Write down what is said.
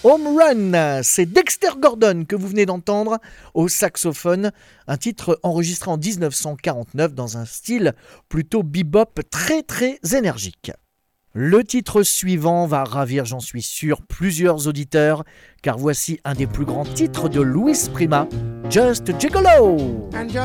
Home Run, c'est Dexter Gordon que vous venez d'entendre au saxophone, un titre enregistré en 1949 dans un style plutôt bebop très très énergique. Le titre suivant va ravir, j'en suis sûr, plusieurs auditeurs, car voici un des plus grands titres de Louis Prima, Just Gigolo.